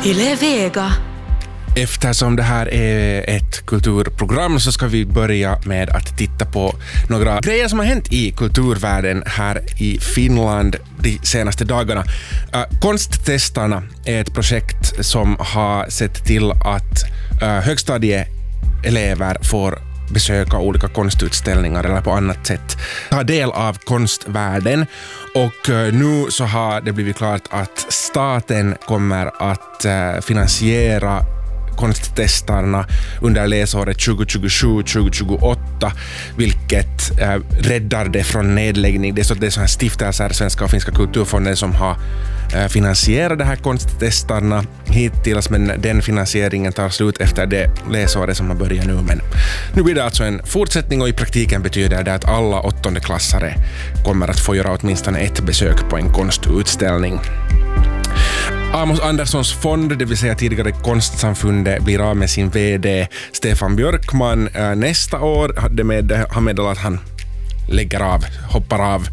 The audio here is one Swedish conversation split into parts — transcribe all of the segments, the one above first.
Yle Vega. Eftersom det här är ett kulturprogram så ska vi börja med att titta på några grejer som har hänt i kulturvärlden här i Finland de senaste dagarna. Konsttestarna är ett projekt som har sett till att högstadieelever får besöka olika konstutställningar eller på annat sätt ta del av konstvärlden. Och nu så har det blivit klart att staten kommer att finansiera konsttestarna under läsåret 2027-2028, vilket räddar det från nedläggning. Det är så här stiftelser, Svenska och Finska kulturfonden, som har finansierat de här konsttestarna hittills, men den finansieringen tar slut efter det läsåret som har börjat nu. Men nu blir det alltså en fortsättning, och i praktiken betyder det att alla åttondeklassare kommer att få göra åtminstone ett besök på en konstutställning. Amos Anderssons fond, det vill säga tidigare Konstsamfundet, blir av med sin vd Stefan Björkman nästa år. Han meddelat att han hoppar av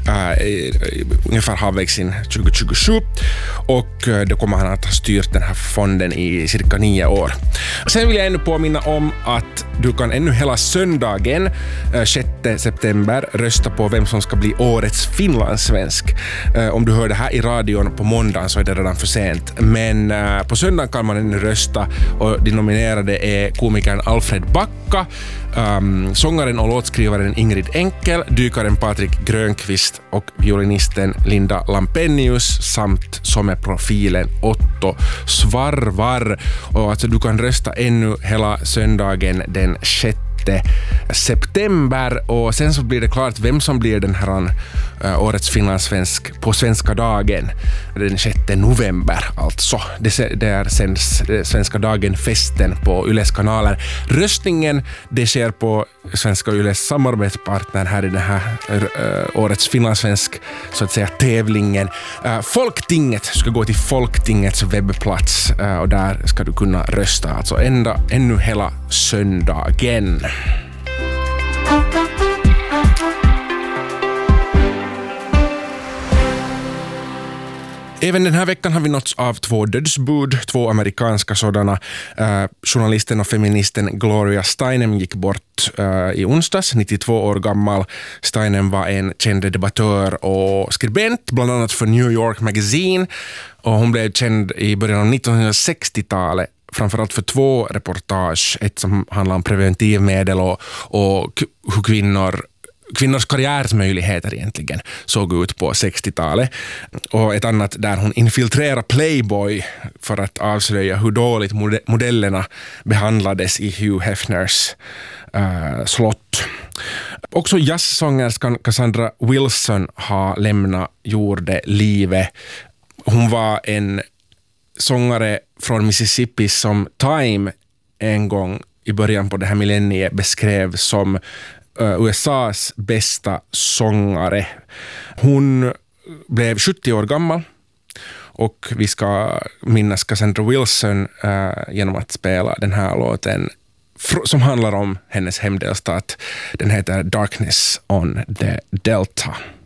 ungefär halvvägs in 2027, och då kommer han att ha styrt den här fonden i cirka 9 år. Sen vill jag ännu påminna om att du kan ännu hela söndagen 6 september rösta på vem som ska bli årets finlandssvensk. Om du hör det här i radion på måndagen så är det redan för sent, men på söndagen kan man ännu rösta, och de nominerade är komikern Alfred Backa, sångaren och låtskrivaren Ingrid Enkel, dykaren Patrik Grönqvist och violinisten Linda Lampenius samt sommarprofilen Otto Svarvar. Och alltså du kan rösta ännu hela söndagen den 6 september, och sen så blir det klart vem som blir den här årets finlandssvensk på svenska dagen den 6 november alltså. Det är sen svenska dagen-festen på Yles kanaler. Röstningen, det sker på Svenska Yles samarbetspartner här i den här årets finlandssvensk så att säga tävlingen. Folktinget ska gå till Folktingets webbplats, och där ska du kunna rösta alltså ännu hela söndagen. Även den här veckan har vi nåtts av 2 dödsbud, 2 amerikanska sådana. Journalisten och feministen Gloria Steinem gick bort i onsdags, 92 år gammal. Steinem var en känd debattör och skribent, bland annat för New York Magazine, och hon blev känd i början av 1960-talet. Framförallt för 2 reportage, ett som handlar om preventivmedel och hur kvinnors karriärsmöjligheter egentligen såg ut på 60-talet. Och ett annat där hon infiltrerar Playboy för att avslöja hur dåligt modellerna behandlades i Hugh Hefners slott. Också jazzsångerskan Cassandra Wilson har lämnat jordelivet. Hon var en sångare från Mississippi som Time en gång i början på det här millenniet beskrev som USAs bästa sångare. Hon blev 70 år gammal, och vi ska minnas Cassandra Wilson genom att spela den här låten som handlar om hennes hemdelstat. Den heter Darkness on the Delta.